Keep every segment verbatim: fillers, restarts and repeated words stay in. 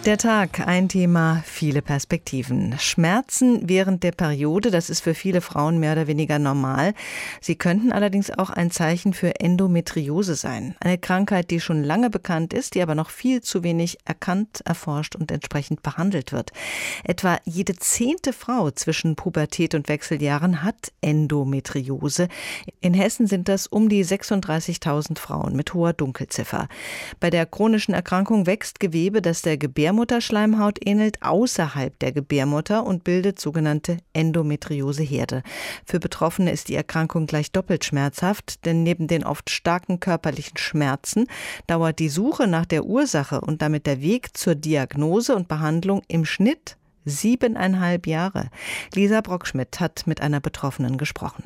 Der Tag, ein Thema, viele Perspektiven. Schmerzen während der Periode, das ist für viele Frauen mehr oder weniger normal. Sie könnten allerdings auch ein Zeichen für Endometriose sein. Eine Krankheit, die schon lange bekannt ist, die aber noch viel zu wenig erkannt, erforscht und entsprechend behandelt wird. Etwa jede zehnte Frau zwischen Pubertät und Wechseljahren hat Endometriose. In Hessen sind das um die sechsunddreißigtausend Frauen mit hoher Dunkelziffer. Bei der chronischen Erkrankung wächst Gewebe, das der Gebärmutterschleimhaut ähnelt, außerhalb der Gebärmutter und bildet sogenannte Endometrioseherde. Für Betroffene ist die Erkrankung gleich doppelt schmerzhaft, denn neben den oft starken körperlichen Schmerzen dauert die Suche nach der Ursache und damit der Weg zur Diagnose und Behandlung im Schnitt siebeneinhalb Jahre. Lisa Brockschmidt hat mit einer Betroffenen gesprochen.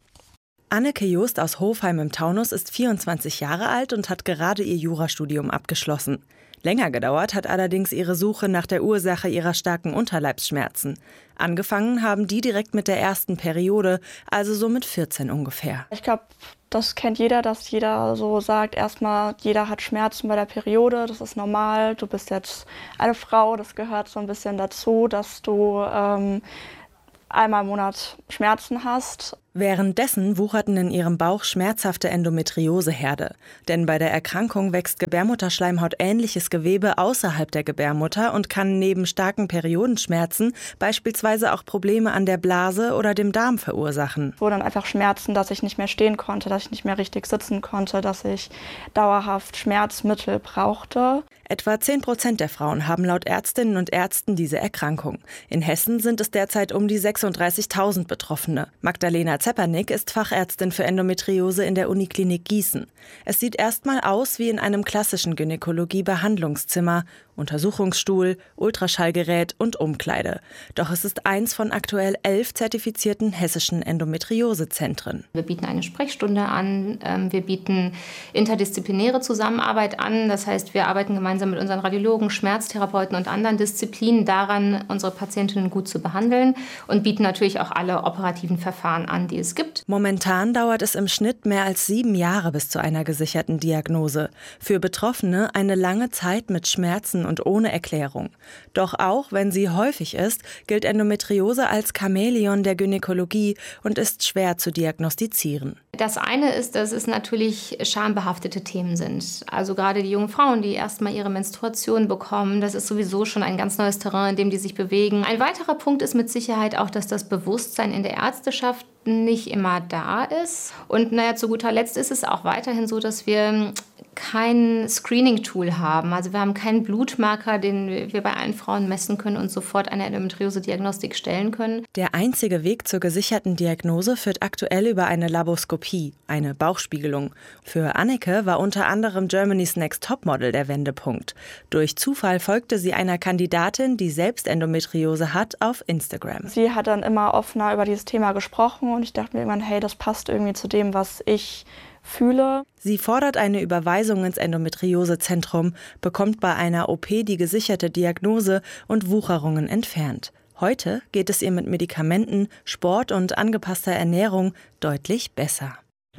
Anneke Just aus Hofheim im Taunus ist vierundzwanzig Jahre alt und hat gerade ihr Jurastudium abgeschlossen. Länger gedauert hat allerdings ihre Suche nach der Ursache ihrer starken Unterleibsschmerzen. Angefangen haben die direkt mit der ersten Periode, also so mit vierzehn ungefähr. Ich glaube, das kennt jeder, dass jeder so sagt, erstmal, jeder hat Schmerzen bei der Periode, das ist normal, du bist jetzt eine Frau, das gehört so ein bisschen dazu, dass du ähm, einmal im Monat Schmerzen hast. Währenddessen wucherten in ihrem Bauch schmerzhafte Endometrioseherde. Denn bei der Erkrankung wächst Gebärmutterschleimhaut ähnliches Gewebe außerhalb der Gebärmutter und kann neben starken Periodenschmerzen beispielsweise auch Probleme an der Blase oder dem Darm verursachen. Es wurden dann einfach Schmerzen, dass ich nicht mehr stehen konnte, dass ich nicht mehr richtig sitzen konnte, dass ich dauerhaft Schmerzmittel brauchte. Etwa zehn Prozent der Frauen haben laut Ärztinnen und Ärzten diese Erkrankung. In Hessen sind es derzeit um die sechsunddreißigtausend Betroffene. Magdalena Zepernick ist Fachärztin für Endometriose in der Uniklinik Gießen. Es sieht erstmal aus wie in einem klassischen Gynäkologie-Behandlungszimmer. Untersuchungsstuhl, Ultraschallgerät und Umkleide. Doch es ist eins von aktuell elf zertifizierten hessischen Endometriosezentren. Wir bieten eine Sprechstunde an, wir bieten interdisziplinäre Zusammenarbeit an. Das heißt, wir arbeiten gemeinsam mit unseren Radiologen, Schmerztherapeuten und anderen Disziplinen daran, unsere Patientinnen gut zu behandeln und bieten natürlich auch alle operativen Verfahren an, die es gibt. Momentan dauert es im Schnitt mehr als sieben Jahre bis zu einer gesicherten Diagnose. Für Betroffene eine lange Zeit mit Schmerzen und ohne Erklärung. Doch auch wenn sie häufig ist, gilt Endometriose als Chamäleon der Gynäkologie und ist schwer zu diagnostizieren. Das eine ist, dass es natürlich schambehaftete Themen sind. Also gerade die jungen Frauen, die erstmal ihre Menstruation bekommen, das ist sowieso schon ein ganz neues Terrain, in dem die sich bewegen. Ein weiterer Punkt ist mit Sicherheit auch, dass das Bewusstsein in der Ärzteschaft nicht immer da ist. Und naja, zu guter Letzt ist es auch weiterhin so, dass wir kein Screening-Tool haben. Also wir haben keinen Blutmarker, den wir bei allen Frauen messen können und sofort eine Endometriose-Diagnostik stellen können. Der einzige Weg zur gesicherten Diagnose führt aktuell über eine Laboskopie, eine Bauchspiegelung. Für Anneke war unter anderem Germany's Next Topmodel der Wendepunkt. Durch Zufall folgte sie einer Kandidatin, die selbst Endometriose hat, auf Instagram. Sie hat dann immer offener über dieses Thema gesprochen und ich dachte mir irgendwann, hey, das passt irgendwie zu dem, was ich fühle. Sie fordert eine Überweisung ins Endometriosezentrum, bekommt bei einer O P die gesicherte Diagnose und Wucherungen entfernt. Heute geht es ihr mit Medikamenten, Sport und angepasster Ernährung deutlich besser.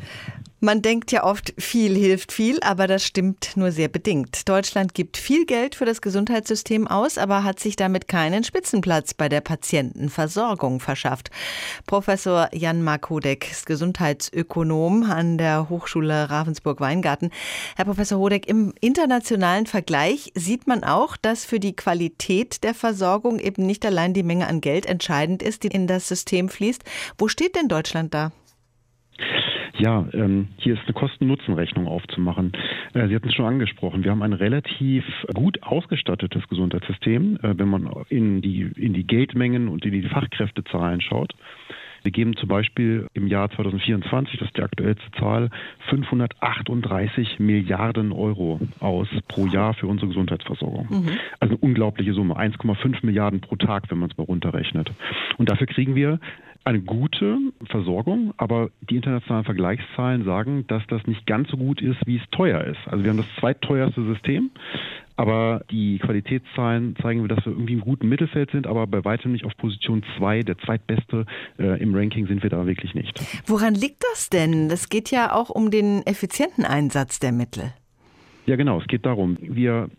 Man denkt ja oft, viel hilft viel, aber das stimmt nur sehr bedingt. Deutschland gibt viel Geld für das Gesundheitssystem aus, aber hat sich damit keinen Spitzenplatz bei der Patientenversorgung verschafft. Professor Jan-Marc Hodeck ist Gesundheitsökonom an der Hochschule Ravensburg-Weingarten. Herr Professor Hodeck, im internationalen Vergleich sieht man auch, dass für die Qualität der Versorgung eben nicht allein die Menge an Geld entscheidend ist, die in das System fließt. Wo steht denn Deutschland da? Ja, ähm, hier ist eine Kosten-Nutzen-Rechnung aufzumachen. Äh, Sie hatten es schon angesprochen. Wir haben ein relativ gut ausgestattetes Gesundheitssystem, äh, wenn man in die, in die Geldmengen und in die Fachkräftezahlen schaut. Wir geben zum Beispiel im Jahr zweitausendvierundzwanzig, das ist die aktuellste Zahl, fünfhundertachtunddreißig Milliarden Euro aus pro Jahr für unsere Gesundheitsversorgung. Mhm. Also eine unglaubliche Summe, eins Komma fünf Milliarden pro Tag, wenn man es mal runterrechnet. Und dafür kriegen wir eine gute Versorgung, aber die internationalen Vergleichszahlen sagen, dass das nicht ganz so gut ist, wie es teuer ist. Also wir haben das zweitteuerste System, aber die Qualitätszahlen zeigen, dass wir irgendwie im guten Mittelfeld sind, aber bei weitem nicht auf Position zwei, der zweitbeste äh, im Ranking sind wir da wirklich nicht. Woran liegt das denn? Es geht ja auch um den effizienten Einsatz der Mittel. Ja genau, es geht darum, wir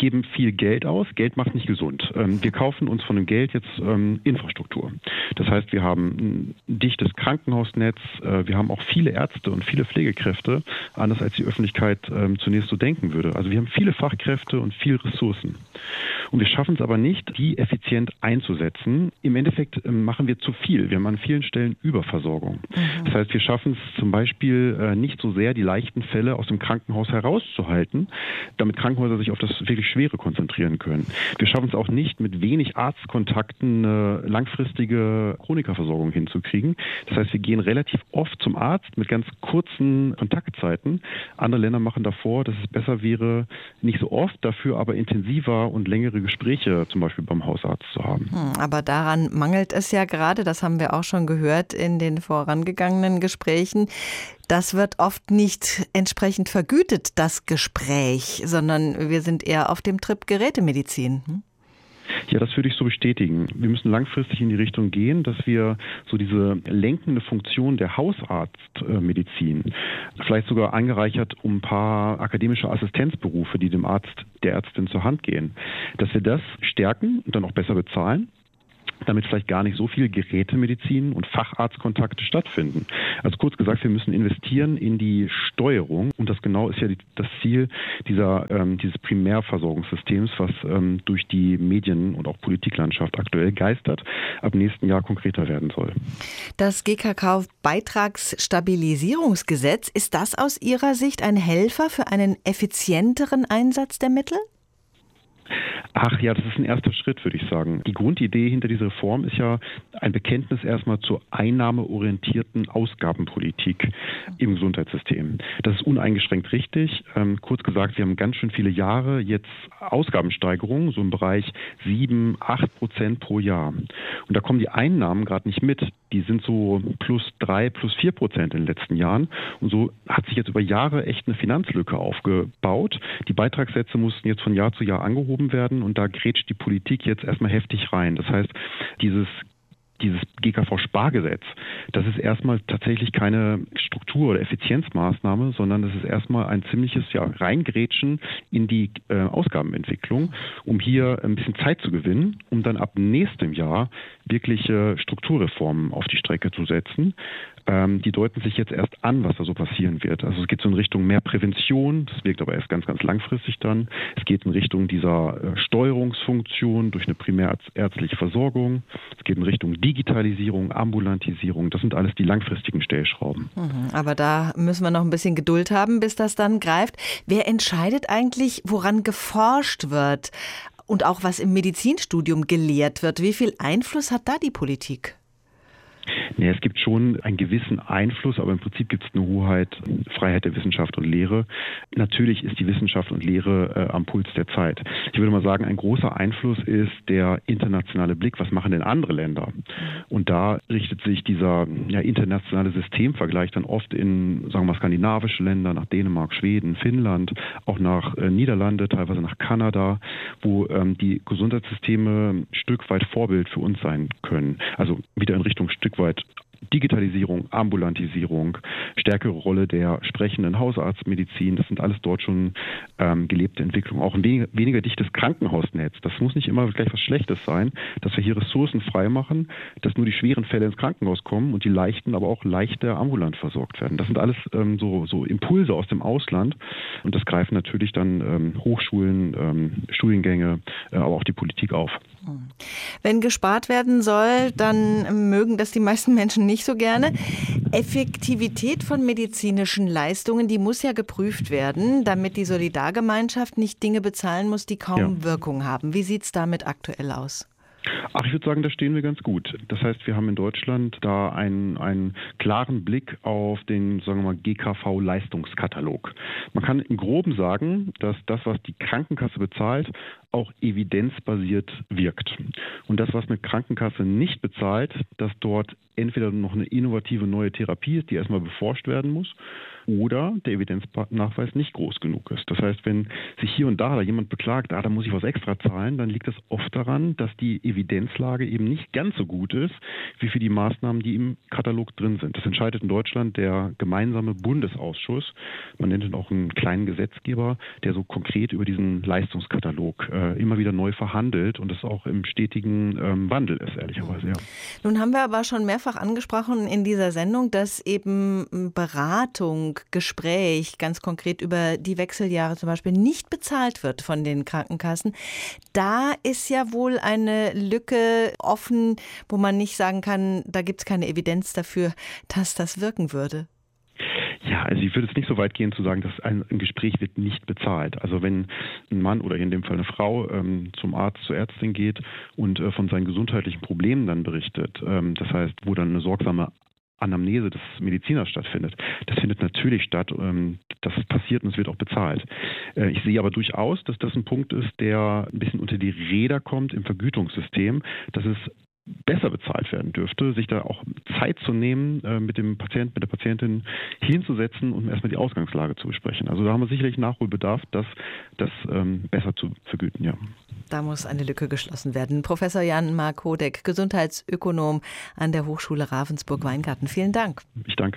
geben viel Geld aus. Geld macht nicht gesund. Ähm, wir kaufen uns von dem Geld jetzt ähm, Infrastruktur. Das heißt, wir haben ein dichtes Krankenhausnetz, äh, wir haben auch viele Ärzte und viele Pflegekräfte, anders als die Öffentlichkeit ähm, zunächst so denken würde. Also wir haben viele Fachkräfte und viel Ressourcen. Und wir schaffen es aber nicht, die effizient einzusetzen. Im Endeffekt äh, machen wir zu viel. Wir haben an vielen Stellen Überversorgung. Mhm. Das heißt, wir schaffen es zum Beispiel äh, nicht so sehr, die leichten Fälle aus dem Krankenhaus herauszuhalten, damit Krankenhäuser sich auf das wirklich Schwere konzentrieren können. Wir schaffen es auch nicht, mit wenig Arztkontakten eine langfristige Chronikerversorgung hinzukriegen. Das heißt, wir gehen relativ oft zum Arzt mit ganz kurzen Kontaktzeiten. Andere Länder machen davor, dass es besser wäre, nicht so oft, dafür aber intensiver und längere Gespräche zum Beispiel beim Hausarzt zu haben. Hm, aber daran mangelt es ja gerade, das haben wir auch schon gehört in den vorangegangenen Gesprächen. Das wird oft nicht entsprechend vergütet, das Gespräch, sondern wir sind eher auf dem Trip Gerätemedizin. Hm? Ja, das würde ich so bestätigen. Wir müssen langfristig in die Richtung gehen, dass wir so diese lenkende Funktion der Hausarztmedizin, vielleicht sogar angereichert um ein paar akademische Assistenzberufe, die dem Arzt, der Ärztin zur Hand gehen, dass wir das stärken und dann auch besser bezahlen, damit vielleicht gar nicht so viel Gerätemedizin und Facharztkontakte stattfinden. Also kurz gesagt, wir müssen investieren in die Steuerung und das genau ist ja die, das Ziel dieser, ähm, dieses Primärversorgungssystems, was ähm, durch die Medien- und auch Politiklandschaft aktuell geistert, ab nächsten Jahr konkreter werden soll. Das G K K-Beitragsstabilisierungsgesetz, ist das aus Ihrer Sicht ein Helfer für einen effizienteren Einsatz der Mittel? Ach ja, das ist ein erster Schritt, würde ich sagen. Die Grundidee hinter dieser Reform ist ja ein Bekenntnis erstmal zur einnahmeorientierten Ausgabenpolitik im Gesundheitssystem. Das ist uneingeschränkt richtig. Ähm, kurz gesagt, wir haben ganz schön viele Jahre jetzt Ausgabensteigerungen, so im Bereich sieben, acht Prozent pro Jahr. Und da kommen die Einnahmen gerade nicht mit. Die sind so plus drei, plus vier Prozent in den letzten Jahren. Und so hat sich jetzt über Jahre echt eine Finanzlücke aufgebaut. Die Beitragssätze mussten jetzt von Jahr zu Jahr angehoben werden und da grätscht die Politik jetzt erstmal heftig rein. Das heißt, dieses Dieses G K V-Spargesetz, das ist erstmal tatsächlich keine Struktur- oder Effizienzmaßnahme, sondern das ist erstmal ein ziemliches ja, Reingrätschen in die äh, Ausgabenentwicklung, um hier ein bisschen Zeit zu gewinnen, um dann ab nächstem Jahr wirkliche Strukturreformen auf die Strecke zu setzen. Ähm, die deuten sich jetzt erst an, was da so passieren wird. Also es geht so in Richtung mehr Prävention, das wirkt aber erst ganz, ganz langfristig dann. Es geht in Richtung dieser äh, Steuerungsfunktion durch eine primärärztliche Versorgung. Es geht in Richtung Digitalisierung, Ambulantisierung. Das sind alles die langfristigen Stellschrauben. Mhm, aber da müssen wir noch ein bisschen Geduld haben, bis das dann greift. Wer entscheidet eigentlich, woran geforscht wird und auch was im Medizinstudium gelehrt wird? Wie viel Einfluss hat da die Politik? Nee, es gibt schon einen gewissen Einfluss, aber im Prinzip gibt es eine Hoheit, Freiheit der Wissenschaft und Lehre. Natürlich ist die Wissenschaft und Lehre äh, am Puls der Zeit. Ich würde mal sagen, ein großer Einfluss ist der internationale Blick. Was machen denn andere Länder? Und da richtet sich dieser ja, internationale Systemvergleich dann oft in, sagen wir mal, skandinavische Länder, nach Dänemark, Schweden, Finnland, auch nach äh, Niederlande, teilweise nach Kanada, wo ähm, die Gesundheitssysteme ein Stück weit Vorbild für uns sein können. Also wieder in Richtung Stück weit Digitalisierung, Ambulantisierung, stärkere Rolle der sprechenden Hausarztmedizin, das sind alles dort schon ähm, gelebte Entwicklungen. Auch ein weniger, weniger dichtes Krankenhausnetz, das muss nicht immer gleich was Schlechtes sein, dass wir hier Ressourcen freimachen, dass nur die schweren Fälle ins Krankenhaus kommen und die leichten aber auch leichter ambulant versorgt werden. Das sind alles ähm, so, so Impulse aus dem Ausland und das greifen natürlich dann ähm, Hochschulen, ähm, Studiengänge, äh, aber auch die Politik auf. Wenn gespart werden soll, dann mögen das die meisten Menschen nicht so gerne. Effektivität von medizinischen Leistungen, die muss ja geprüft werden, damit die Solidargemeinschaft nicht Dinge bezahlen muss, die kaum ja. Wirkung haben. Wie sieht es damit aktuell aus? Ach, ich würde sagen, da stehen wir ganz gut. Das heißt, wir haben in Deutschland da einen, einen klaren Blick auf den, sagen wir mal, G K V-Leistungskatalog. Man kann im Groben sagen, dass das, was die Krankenkasse bezahlt, auch evidenzbasiert wirkt. Und das, was eine Krankenkasse nicht bezahlt, dass dort entweder noch eine innovative neue Therapie ist, die erstmal beforscht werden muss, oder der Evidenznachweis nicht groß genug ist. Das heißt, wenn sich hier und da jemand beklagt, ah, da muss ich was extra zahlen, dann liegt das oft daran, dass die Evidenz Evidenzlage eben nicht ganz so gut ist, wie für die Maßnahmen, die im Katalog drin sind. Das entscheidet in Deutschland der gemeinsame Bundesausschuss. Man nennt ihn auch einen kleinen Gesetzgeber, der so konkret über diesen Leistungskatalog äh, immer wieder neu verhandelt und es auch im stetigen ähm, Wandel ist, ehrlicherweise. Ja. Nun haben wir aber schon mehrfach angesprochen in dieser Sendung, dass eben Beratung, Gespräch, ganz konkret über die Wechseljahre zum Beispiel, nicht bezahlt wird von den Krankenkassen. Da ist ja wohl eine Lücke offen, wo man nicht sagen kann, da gibt es keine Evidenz dafür, dass das wirken würde. Ja, also ich würde es nicht so weit gehen zu sagen, dass ein, ein Gespräch wird nicht bezahlt. Also wenn ein Mann oder in dem Fall eine Frau ähm, zum Arzt, zur Ärztin geht und äh, von seinen gesundheitlichen Problemen dann berichtet, ähm, das heißt, wo dann eine sorgsame Anamnese des Mediziners stattfindet. Das findet natürlich statt, ähm, das passiert und es wird auch bezahlt. Äh, ich sehe aber durchaus, dass das ein Punkt ist, der ein bisschen unter die Räder kommt im Vergütungssystem, dass es besser bezahlt werden dürfte, sich da auch Zeit zu nehmen, äh, mit dem Patienten, mit der Patientin hinzusetzen und erstmal die Ausgangslage zu besprechen. Also da haben wir sicherlich Nachholbedarf, das, das ähm, besser zu vergüten, ja. Da muss eine Lücke geschlossen werden. Professor Jan-Marc Hodeck, Gesundheitsökonom an der Hochschule Ravensburg-Weingarten. Vielen Dank. Ich danke.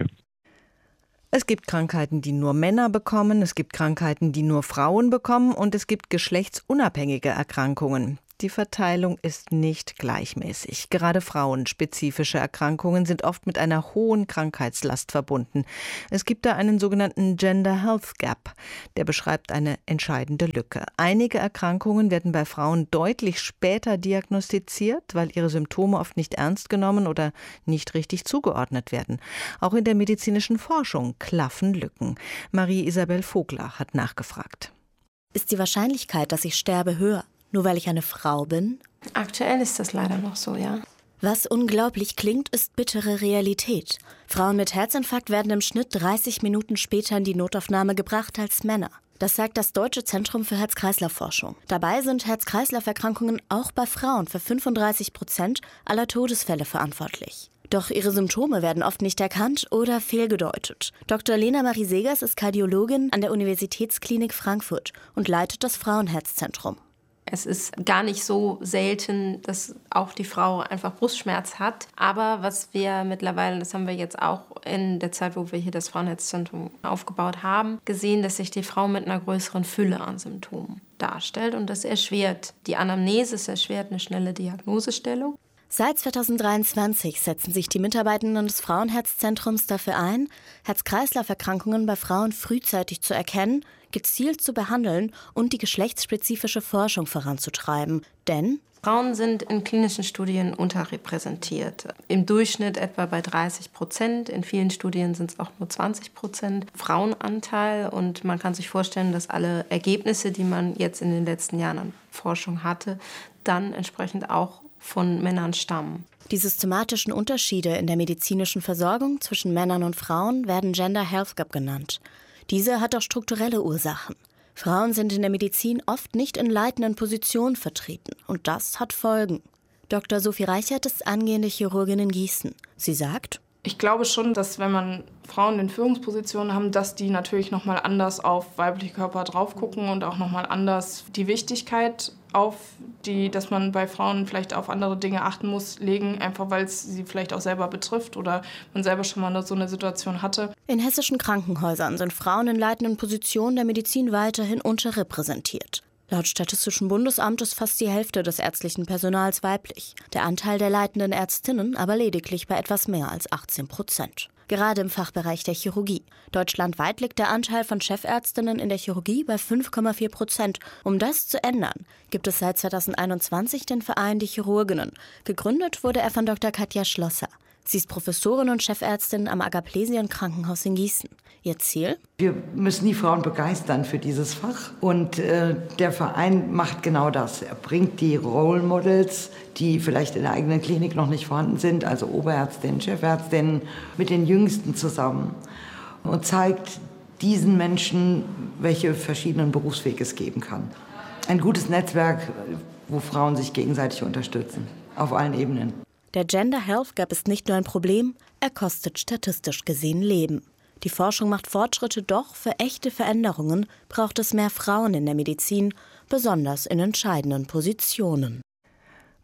Es gibt Krankheiten, die nur Männer bekommen, es gibt Krankheiten, die nur Frauen bekommen und es gibt geschlechtsunabhängige Erkrankungen. Die Verteilung ist nicht gleichmäßig. Gerade frauenspezifische Erkrankungen sind oft mit einer hohen Krankheitslast verbunden. Es gibt da einen sogenannten Gender Health Gap. Der beschreibt eine entscheidende Lücke. Einige Erkrankungen werden bei Frauen deutlich später diagnostiziert, weil ihre Symptome oft nicht ernst genommen oder nicht richtig zugeordnet werden. Auch in der medizinischen Forschung klaffen Lücken. Marie-Isabel Vogler hat nachgefragt. Ist die Wahrscheinlichkeit, dass ich sterbe, höher? Nur weil ich eine Frau bin? Aktuell ist das leider noch so, ja. Was unglaublich klingt, ist bittere Realität. Frauen mit Herzinfarkt werden im Schnitt dreißig Minuten später in die Notaufnahme gebracht als Männer. Das sagt das Deutsche Zentrum für Herz-Kreislauf-Forschung. Dabei sind Herz-Kreislauf-Erkrankungen auch bei Frauen für fünfunddreißig Prozent aller Todesfälle verantwortlich. Doch ihre Symptome werden oft nicht erkannt oder fehlgedeutet. Doktor Lena Marie Segers ist Kardiologin an der Universitätsklinik Frankfurt und leitet das Frauenherzzentrum. Es ist gar nicht so selten, dass auch die Frau einfach Brustschmerz hat. Aber was wir mittlerweile, das haben wir jetzt auch in der Zeit, wo wir hier das Frauenherzzentrum aufgebaut haben, gesehen, dass sich die Frau mit einer größeren Fülle an Symptomen darstellt. Und das erschwert die Anamnese, es erschwert eine schnelle Diagnosestellung. Seit zweitausenddreiundzwanzig setzen sich die Mitarbeitenden des Frauenherzzentrums dafür ein, Herz-Kreislauf-Erkrankungen bei Frauen frühzeitig zu erkennen, gezielt zu behandeln und die geschlechtsspezifische Forschung voranzutreiben. Denn Frauen sind in klinischen Studien unterrepräsentiert. Im Durchschnitt etwa bei dreißig Prozent. In vielen Studien sind es auch nur zwanzig Prozent Frauenanteil. Und man kann sich vorstellen, dass alle Ergebnisse, die man jetzt in den letzten Jahren an Forschung hatte, dann entsprechend auch von Männern stammen. Die systematischen Unterschiede in der medizinischen Versorgung zwischen Männern und Frauen werden Gender Health Gap genannt. Diese hat auch strukturelle Ursachen. Frauen sind in der Medizin oft nicht in leitenden Positionen vertreten und das hat Folgen. Doktor Sophie Reichert ist angehende Chirurgin in Gießen. Sie sagt: Ich glaube schon, dass wenn man Frauen in Führungspositionen haben, dass die natürlich nochmal anders auf weibliche Körper drauf gucken und auch nochmal anders die Wichtigkeit auf die, dass man bei Frauen vielleicht auf andere Dinge achten muss, legen, einfach weil es sie vielleicht auch selber betrifft oder man selber schon mal so eine Situation hatte. In hessischen Krankenhäusern sind Frauen in leitenden Positionen der Medizin weiterhin unterrepräsentiert. Laut Statistischen Bundesamt ist fast die Hälfte des ärztlichen Personals weiblich. Der Anteil der leitenden Ärztinnen aber lediglich bei etwas mehr als achtzehn Prozent. Gerade im Fachbereich der Chirurgie. Deutschlandweit liegt der Anteil von Chefärztinnen in der Chirurgie bei fünf Komma vier Prozent. Um das zu ändern, gibt es seit zweitausendeinundzwanzig den Verein Die Chirurginnen. Gegründet wurde er von Doktor Katja Schlosser. Sie ist Professorin und Chefärztin am Agaplesien-Krankenhaus in Gießen. Ihr Ziel? Wir müssen die Frauen begeistern für dieses Fach. Und äh, der Verein macht genau das. Er bringt die Role Models, die vielleicht in der eigenen Klinik noch nicht vorhanden sind, also Oberärztinnen, Chefärztinnen, mit den Jüngsten zusammen und zeigt diesen Menschen, welche verschiedenen Berufswege es geben kann. Ein gutes Netzwerk, wo Frauen sich gegenseitig unterstützen, auf allen Ebenen. Der Gender Health Gap ist nicht nur ein Problem, er kostet statistisch gesehen Leben. Die Forschung macht Fortschritte, doch für echte Veränderungen braucht es mehr Frauen in der Medizin, besonders in entscheidenden Positionen.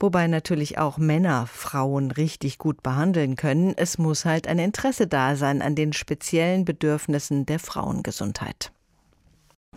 Wobei natürlich auch Männer Frauen richtig gut behandeln können. Es muss halt ein Interesse da sein an den speziellen Bedürfnissen der Frauengesundheit.